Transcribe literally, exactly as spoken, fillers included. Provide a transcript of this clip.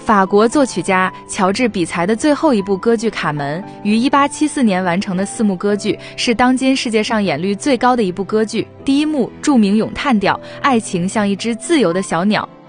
法国作曲家乔治·比才的最后一部歌剧《卡门》于一八七四年完成的四幕歌剧，是当今世界上演率最高的一部歌剧。第一幕著名咏叹调，爱情像一只自由的小鸟，